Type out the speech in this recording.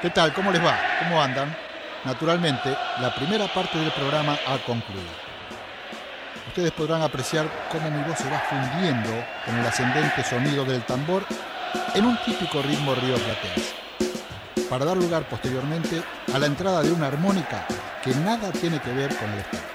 ¿Qué tal? ¿Cómo les va? ¿Cómo andan? Naturalmente, la primera parte del programa ha concluido. Ustedes podrán apreciar cómo mi voz se va fundiendo con el ascendente sonido del tambor en un típico ritmo rioplatense, para dar lugar posteriormente a la entrada de una armónica que nada tiene que ver con el estilo.